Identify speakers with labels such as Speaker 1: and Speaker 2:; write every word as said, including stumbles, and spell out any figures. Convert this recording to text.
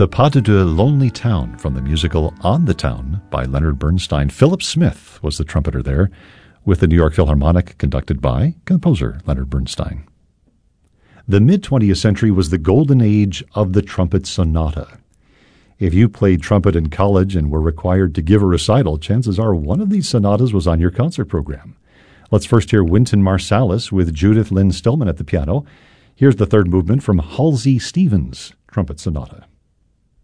Speaker 1: The Pas de Lonely Town from the musical On the Town by Leonard Bernstein. Philip Smith was the trumpeter there, with the New York Philharmonic conducted by composer Leonard Bernstein. The mid-twentieth century was the golden age of the trumpet sonata. If you played trumpet in college and were required to give a recital, chances are one of these sonatas was on your concert program. Let's first hear Wynton Marsalis with Judith Lynn Stillman at the piano. Here's the third movement from Halsey Stevens' Trumpet Sonata.